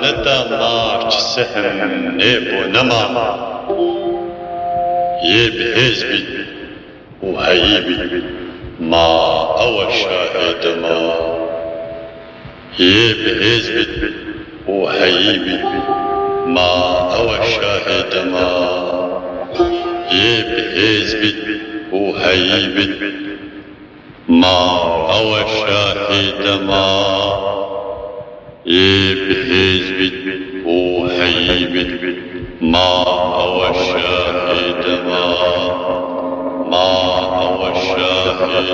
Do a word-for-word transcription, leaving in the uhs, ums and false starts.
نتا مارچ سهم نيبو نما يبهزبي وهيبي ما أو شاهد ما يبهزبي وهيبي ما أو شاهد ما يبهزبي وهيبي ما أو شاهد ما يبهزبي وهيبي ما أو شاهد ما ما أو شاهد